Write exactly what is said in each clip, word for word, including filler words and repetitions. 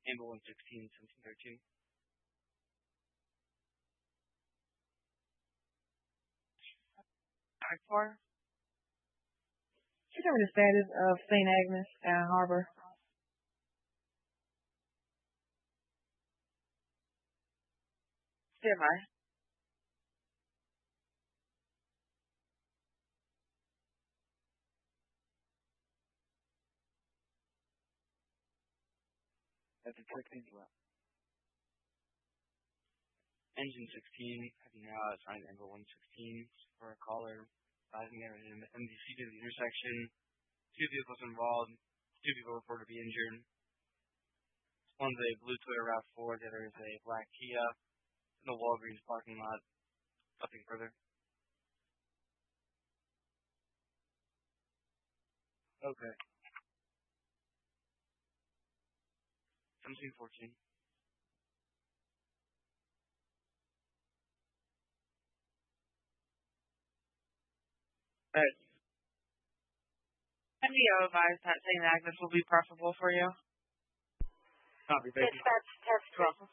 Amber one sixteen, seventeen thirteen. Akbar? Determine the status of Saint Agnes and Harbor. Stand by. That's detecting well. Engine sixteen, having now assigned Amber one sixteen for a caller, rising there in an M D C to the intersection. Two vehicles involved, two people reported to be injured. One's a blue Toyota RAV four, the other is a black Kia in the Walgreens parking lot. Nothing further. Okay. seventeen fourteen. But M D O advised that Saint Agnes will be preferable for you. Copy, thank you. Dispatch test Welcome.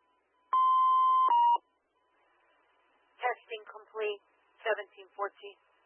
testing complete. seventeen fourteen.